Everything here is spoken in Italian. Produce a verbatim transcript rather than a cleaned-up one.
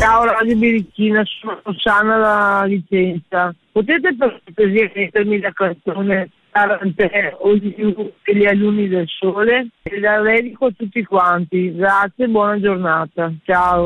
Ciao Radio Birichina, sono Rossana da Vicenza. Potete per cortesia mettermi la canzone Tarantè o di più che gli alunni del sole? E la dedico a tutti quanti. Grazie e buona giornata. Ciao.